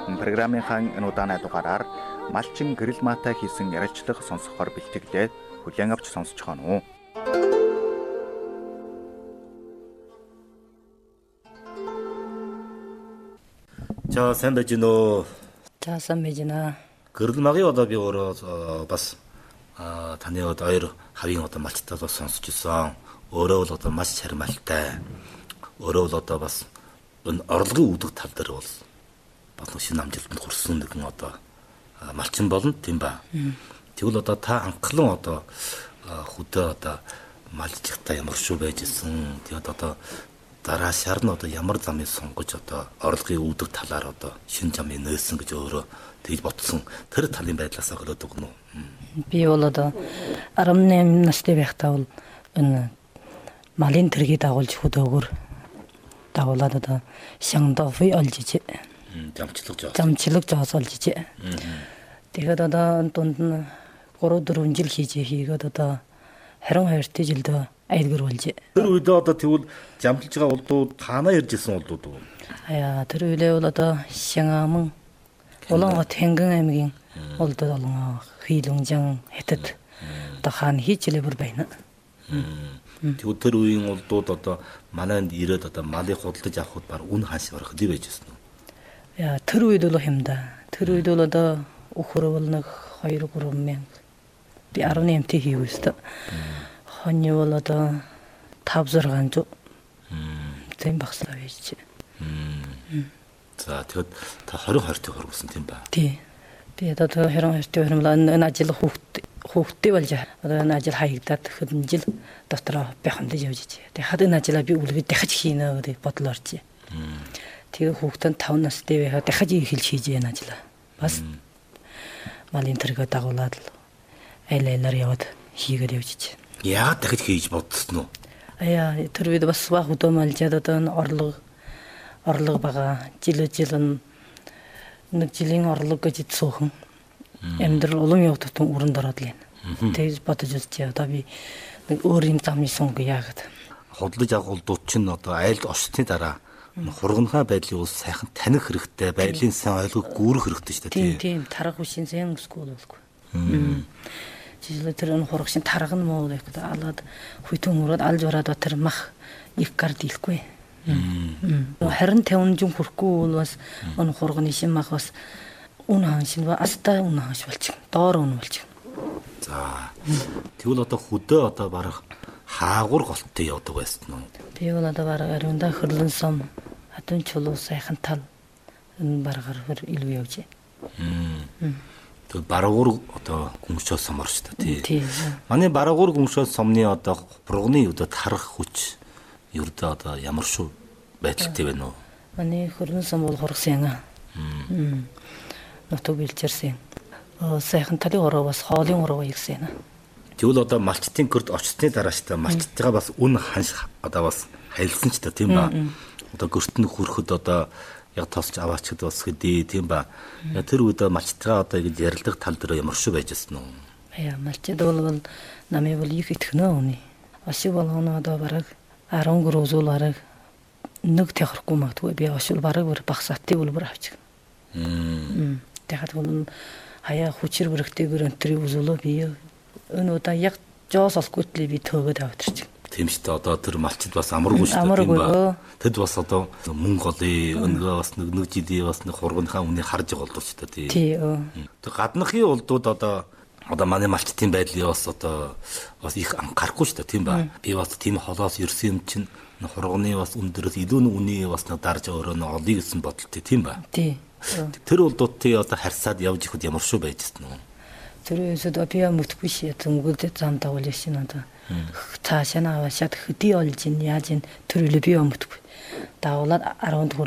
Программынхаа энэ удаагийн дугаараар малчин гэрэл maaтай хийсэн ярилцлага сонсохоор бэлтгэлээд хүлээн авч сонсож байна уу. За сайн байж гэнэ үү? За сайн байж гэнэ. Гэрэл магийн одоо би өөрөө бас таны одоо хоёр хавийн одоо малчтаас бас сонсч ирсэн. Өөрөө бол одоо маш чармайлтай. Өөрөө бол одоо бас энэ орлогын үүдэг тал дээр бол бас нэг шинэ амжилтанд хүрсэн нэгэн одоо малчин болно тийм ба. Тэгвэл одоо та анхлан одоо хөдөө одоо малчигтай ямар шүү байж ирсэн. Тэгээд одоо дараа шар нь одоо ямар замыг сонгож одоо орлогын үүдэг талаар одоо шинэ замыг нөөсөн гэж өөрөө тэгж ботсон. Тэр талын байдлаас хөрөөд өгнө үү? Би бол одоо 18 настай байхдаа бол энэ малын тэргийг дагуулж хөдөөгөр дагуулад одоо шангдофи олж ичээ. Замчлаг жоос олж ичээ. Тэгээд одоо дунд нь 3-4 жил хийгээд одоо 22 жилдөө айлгэр болж. Тэр үедээ одоо тэгвэл замжилж байгаа улдууд таанаа ярьж ирсэн улдууд уу? Тэр үедээ бол одоо Шангаман Улаангот Хэнгэн аймгийн улдууд болон Хилүнжан хятад одоо хаана хийчлээ бүр байна. Тэгвэл тэр үеийн улдууд одоо манайд ирээд одоо малыг худалдаж авахд баг үн ханш барах хэдий байж гисэн үү? Тэр үед бол хэмдэ. Тэр үед бол одоо өхөр бол нэг 2-3 мянга. Би 18 тий хийвэстэ. Хоньны бол одоо 5-6 зуун. Тийм багсаа байж. За тэгэд та 22-т хөргөсөн тийм ба. Тий. Би одоо 22-т хөрмөл энэ ажил хүүхдтэй болж одоо энэ ажил хаягдаад хэдэн жил дотроо бяхамдаж явж ичээ. Тэг хад энэ ажлаа би үлгээд дахиж хийнэ гэдэг бодлоорч. Тэгээ хүүхдэн 5 настай байхад дахиж эхэлж хийж яана ажлаа. Бас малын тэргээ дагуулад айлаар яваад хийгээд явж ичээ. Яагаад дахиж хийж бодсон уу? Тэр үед бас баг хөдөө малжаад одоо орлого бага жил нэг жилийн орлого гэж цөөхөн амьдрал улам явагдсан өрөнд ороод л байна. Тэгж бодож үзчихээ. Одоо би нэг өөр юм замын сунг яагаад. Худалдаж авах улдууд чинь одоо айлд очсны дараа хургынхаа байдлыг ус сайхан таних хэрэгтэй, байдлын сайн ойлгох гүрэх хэрэгтэй шүү дээ. Тийм, тарах үшин сайн өсгөл болгүй. Жишээлбэл тэр хургын шин тарах нь муу гэдэг алаад хүйтэн өрөөд алж ороод тэр мах их гард илэхгүй. Харин 50 жин хүрхгүй бол бас энэ хурганы шин мах бас үн хаанш нь аста үн хаанш болчих. Доор үн болчих. За. Тэгвэл одоо хөдөө одоо барах хаагур голттой явдаг байсан уу? Би бол одоо бараг ариунда хөрлөн сум хатун чулуу сайхан тал энэ баргаар илүү явж. Тэг баруур одоо гүмшөө соморч та тий. Манай баруур гүмшөө сомны одоо хурганы одоо тарах хүч ердөө одоо ямар шүү байдалтай байна уу? Манай хөрлөн сум бол хургасан аа. Нутаг бэлчэрсэн. Сайхан талын ороо бас хоолын ороо игсэн. Тэгвэл одоо малчтын гэрд очсны дарааш та малчтайгаа бас үн ханш одоо бас хаялсан ч та тийм ба. Одоо гэрт нь хүрэхэд одоо яг тосч аваач гэдэг бас хэдий тийм ба. Тэр үедээ малчтайгаа одоо ингэж ярилдаг тал дээр ямар шүү байж гисэн үү? Малчд бол намайг бол их итгэнэ үний. Ашиг болгоно одоо бараг 13 зүйл бараг нэг тэхрэхгүй магадгүй би ашиг бараг багсаатыг үлбэр авчих. Тэгэхэд бол хаяа хүчээр бүрэгтэйгээр өнтрийг үзүүлээ би энэ удаа яг жоос олгүйтлээ би төөгөд авчирч. Тийм шүү дээ. Одоо тэр малчд бас амаргүй шүү дээ тийм ба. Тэд бас одоо мөнгө олъё өнгөө бас нэг жилийн бас нэг хургынхаа үнийг харж байгаа болов шүү дээ тийм. Тэг гадныхын улдууд одоо манай малчтын байдлыг бас одоо бас их анхаарахгүй шүү дээ тийм ба. Би бас тийм холоос ирсэн юм чинь хурганы бас өндөрөөс илүү нэг үнийг бас нэг дарж өөрөө нэг олъё гэсэн бодолтой тийм ба. Тийм. Тэр улдуудтай одоо харьцаад явж ихэд ямар шүү байж гисэн үү? Тэр үсэд би мэдгүй шээ зөнгөлд зам дагуул шин одоо цаашаа навашаад хөдий олж ин яаж ин тэр үлээ би мэдгүй. Дагуулад 10